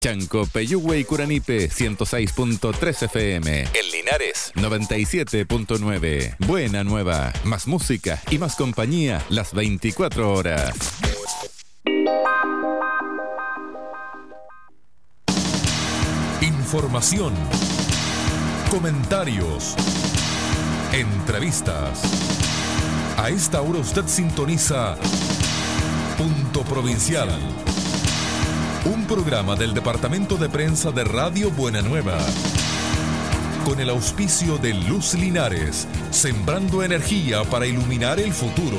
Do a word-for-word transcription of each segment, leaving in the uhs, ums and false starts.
Chanco, Peyúgue y Curanipe, ciento seis punto tres F M. En Linares, noventa y siete punto nueve. Buena Nueva. Más música y más compañía las veinticuatro horas. Información. Comentarios. Entrevistas. A esta hora usted sintoniza Punto Provincial. Un programa del Departamento de Prensa de Radio Buena Nueva. Con el auspicio de Luz Linares, sembrando energía para iluminar el futuro.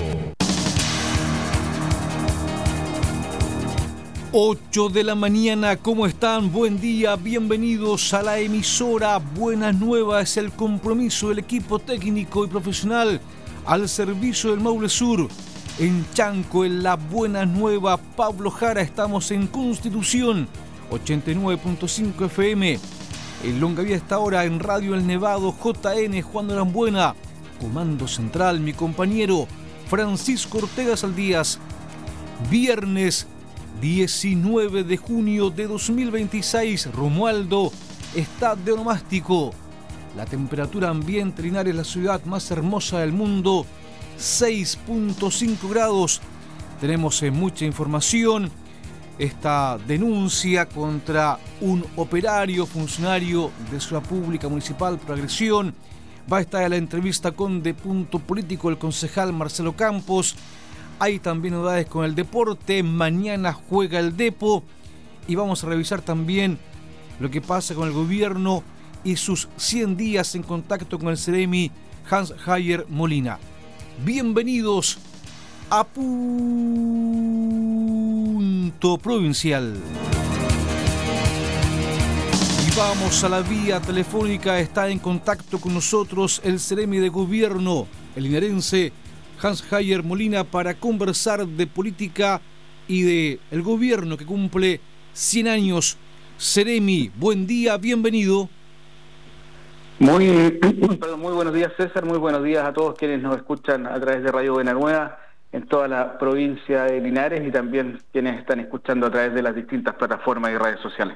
ocho de la mañana, ¿cómo están? Buen día, bienvenidos a la emisora Buenas Nuevas, el compromiso del equipo técnico y profesional al servicio del Maule Sur. En Chanco, en la Buena Nueva, Pablo Jara, estamos en Constitución, ochenta y nueve punto cinco F M. En Longaví esta hora, en Radio El Nevado, J N, Juan de Arambuena. Comando Central, mi compañero Francisco Ortega Saldías. Viernes diecinueve de junio de dos mil veintiséis, Romualdo está de onomástico. La temperatura ambiente Linares, la ciudad más hermosa del mundo, seis punto cinco grados. Tenemos eh, mucha información. Esta denuncia contra un operario, funcionario de Ciudad Pública Municipal por agresión. Va a estar en la entrevista con De Punto Político el concejal Marcelo Campos. Hay también novedades con el deporte. Mañana juega el Depo. Y vamos a revisar también lo que pasa con el gobierno y sus cien días en contacto con el Ceremi Hans-Javier Molina. Bienvenidos a Punto Provincial. Y vamos a la vía telefónica. Está en contacto con nosotros el Ceremi de Gobierno, el linarense Hans-Javier Molina, para conversar de política y de el gobierno que cumple cien años. Ceremi, buen día, bienvenido. Muy, perdón, muy buenos días, César, muy buenos días a todos quienes nos escuchan a través de Radio Buena Nueva en toda la provincia de Linares y también quienes están escuchando a través de las distintas plataformas y redes sociales.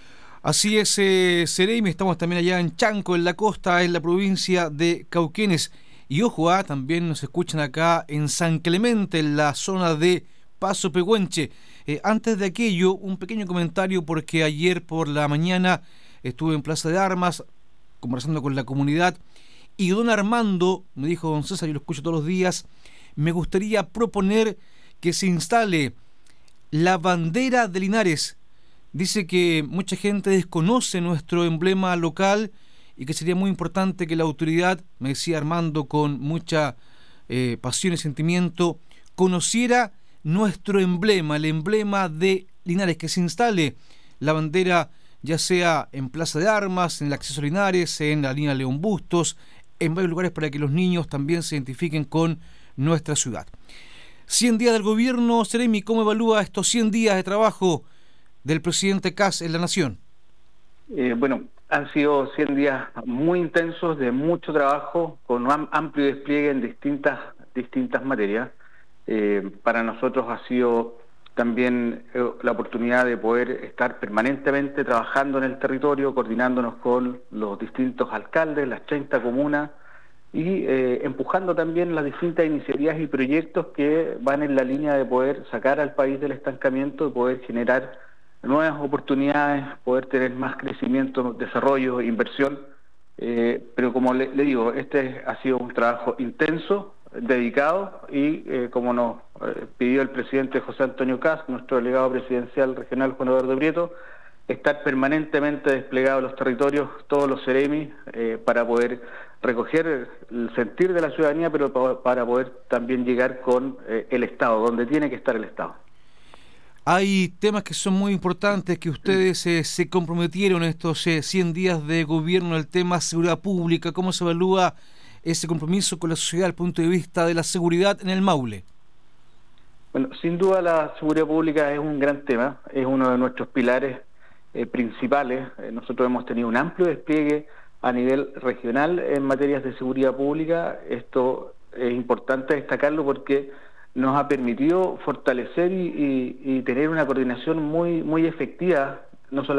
Así es, eh, Ceremi, estamos también allá en Chanco, en la costa, en la provincia de Cauquenes. Y ojo, ah, también nos escuchan acá en San Clemente, en la zona de Paso Pehuenche. Eh, antes de aquello, un pequeño comentario, porque ayer por la mañana estuve en Plaza de Armas conversando con la comunidad y don Armando me dijo: don César, yo lo escucho todos los días, me gustaría proponer que se instale la bandera de Linares. Dice que mucha gente desconoce nuestro emblema local y que sería muy importante que la autoridad, me decía Armando con mucha eh, pasión y sentimiento, conociera nuestro emblema, el emblema de Linares, que se instale la bandera ya sea en Plaza de Armas, en el acceso a Linares, en la línea León Bustos, en varios lugares para que los niños también se identifiquen con nuestra ciudad. cien días del gobierno, Ceremi, ¿cómo evalúa estos cien días de trabajo del presidente Kast en la Nación? Eh, bueno, han sido cien días muy intensos, de mucho trabajo, con un amplio despliegue en distintas, distintas materias. Eh, para nosotros ha sido también eh, la oportunidad de poder estar permanentemente trabajando en el territorio, coordinándonos con los distintos alcaldes, las treinta comunas, y eh, empujando también las distintas iniciativas y proyectos que van en la línea de poder sacar al país del estancamiento, de poder generar nuevas oportunidades, poder tener más crecimiento, desarrollo, inversión. Eh, pero como le, le digo, este ha sido un trabajo intenso, dedicado, y eh, como nos eh, pidió el presidente José Antonio Kast, nuestro delegado presidencial regional Juan Eduardo Prieto, estar permanentemente desplegado en los territorios, todos los Ceremi, eh, para poder recoger el sentir de la ciudadanía, pero pa- para poder también llegar con eh, el Estado, donde tiene que estar el Estado. Hay temas que son muy importantes, que ustedes eh, se comprometieron estos eh, cien días de gobierno, el tema seguridad pública. ¿Cómo se evalúa ese compromiso con la sociedad desde el punto de vista de la seguridad en el Maule? Bueno, sin duda la seguridad pública es un gran tema, es uno de nuestros pilares eh, principales. Eh, nosotros hemos tenido un amplio despliegue a nivel regional en materias de seguridad pública. Esto es importante destacarlo porque nos ha permitido fortalecer y, y, y tener una coordinación muy, muy efectiva no